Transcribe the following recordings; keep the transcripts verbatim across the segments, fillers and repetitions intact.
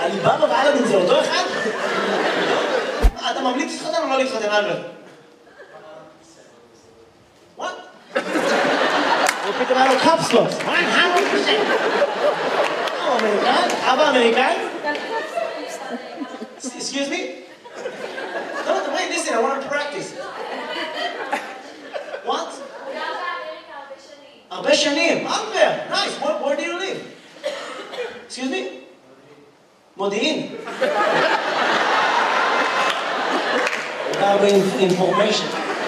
עליבאבא ואלאדין זה אותו אחד? אתה ממליץ להתחתן או לא להתחתן, אלברט? What? הוא פתאום היה לו קפסלוס. הוא אמריקאי? אבא אמריקאי? Excuse me? No, wait, listen, I want to practice. What? הרבה שנים. אלברט, nice. Where do you live? Excuse me? מודיעין. הרבה information.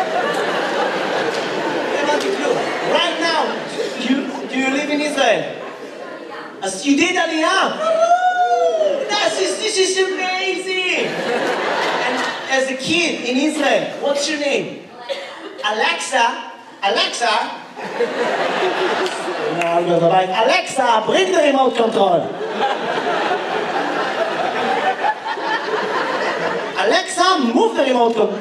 Right now, you, do you live in Israel? As you did Aliyah. This is, this is amazing. And as a kid in Israel, what's your name? Alexa. Alexa. Alexa, bring the remote control. Alexa, move the remote control.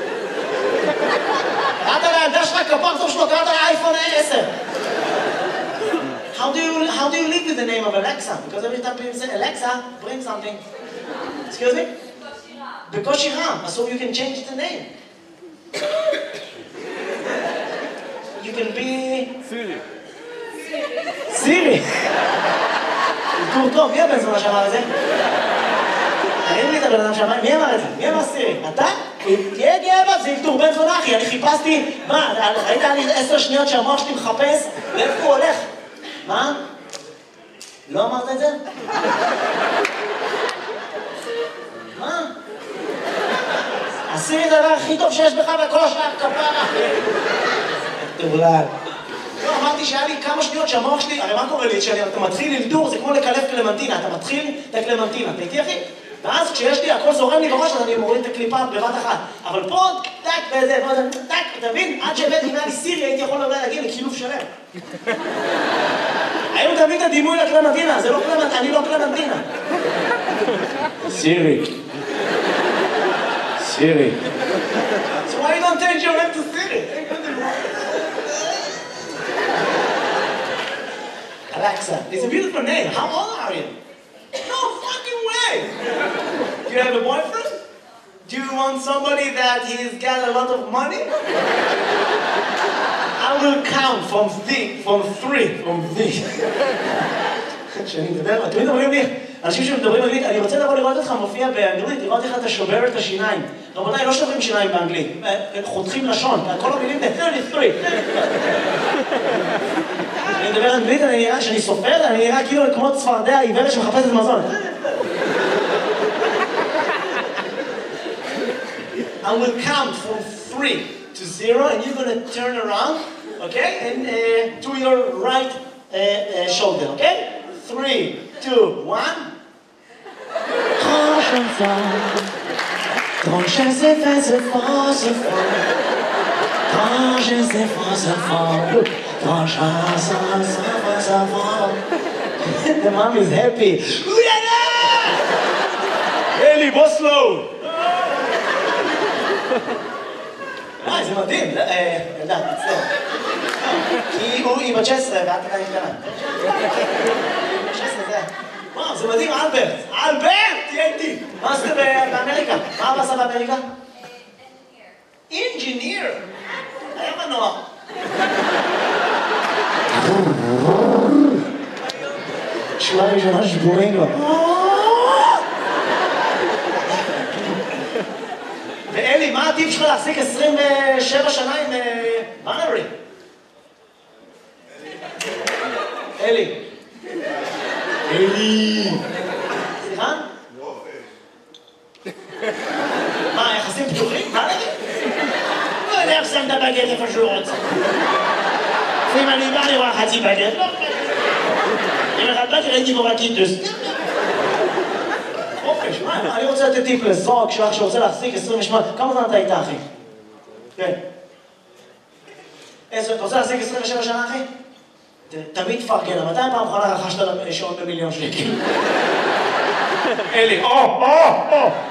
קראת לילדה שלך כפרצוף שלו, קראת לאייפון עשר. How do you how do you live with the name of Alexa? Because every time people say Alexa, bring something. Excuse me? בקושי רם. So you can change the name. You can be... Siri. סירי. טוב טוב, מי הבן זונה שאמר את זה? תראי לי את הבן אדם שאמר, מי אמר את זה? מי אמר סירי? אתה? תהיה גאה בה, זה ילתור בן זונה אחי, אני חיפשתי, מה, ראית לי עשר שניות שהמוח שלי מחפש, לאיפה הוא הולך? מה? לא אמרת את זה? מה? הסירי זה הדבר הכי טוב שיש בך וכל השאר כפרה. תבלע. לא, אמרתי שהיה לי כמה שניות שהמוח שלי, הרי מה קורה לי? כשאתה מתחיל ללדור, זה כמו לקלף קלמנטינה, אתה מתחיל את הקלמנטינה, אתה איתי אחי? ואז כשיש לי, הכל זורם לי בראש, אז אני מוריד את הקליפה בבת אחת. אבל פה, טק, וזה, טק, אתה מבין? עד שהבאתי, אם היה לי סירי, הייתי יכול אולי להגיע לקילוף שלם. היום תביא את הדימוי לקלמנטינה, זה לא קלמנטינה, אני לא קלמנטינה. סירי. סירי. So why you don't change your name to Siri? Alexa, it's a beautiful name. How old are you? No fucking way! Do you have a boyfriend? Do you want somebody that he's got a lot of money? I will count from three, from three, from three. כשאני מדבר, אתם מדברים לי, אנשים שמדברים אנגלית, אני רוצה לבוא לראות אותך מופיע באנגלית, לראות איך אתה שובר את השיניים. רבותיי, לא שוברים שיניים באנגלית, חותכים לשון, כל המילים זה שלושים ושלוש. אני מדבר אנגלית, אני נראה שאני סופר, אני נראה כאילו כמו צפרדע עיוורת שמחפשת מזון. I will count from three to zero and you're going to turn around, okay? And uh, to your right uh, uh, shoulder, okay? Three, two, one. Grand chanson, grand chanson, c'est fort, c'est fort. Grand chanson, c'est fort. Grand chanson, c'est fort. The mom is happy. Eli, בוסלו! וואי, זה מדהים. ילדה, תצטער. כי היא בת שש עשרה ואת עדיין קטנה. שש עשרה זה... וואו, זה מדהים, אלברט. אלברט! תהיה איתי. מה עשית באמריקה? מה אבא עשה באמריקה? אינג'יניר. היה מנוע. שורה ראשונה שבורים לו. ואלי, מה הטיפ שלך להחזיק עשרים ושבע שנה עם בנרי? אלי. אלי. סליחה? מה, יחסים פתוחים? מה נגיד? לא יודע איך שם את הבגט איפה שהוא רוצה. אם אני בא לראות חצי בגט, לא בגט. אם אחד בגט ראיתי בו רק אינטוס. אוקיי, שמע, אני רוצה לתת טיפ לזוג שלך שרוצה להחזיק עשרים ושמונה. כמה זמן אתה איתה, אחי? כן. אתה רוצה להחזיק עשרים ושבע שנה, אחי? תמיד תפרגן, מתי פעם אחרונה רכשת שעון במיליון שקל? אלי, או, או, או!